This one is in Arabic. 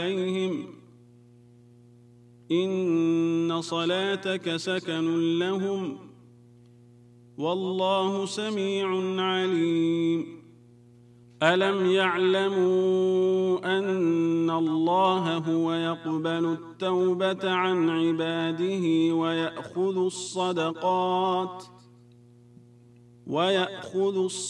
عليهم إن صلاتك سكن لهم والله سميع عليم ألم يعلموا أن الله هو يقبل التوبة عن عباده ويأخذ الصدقات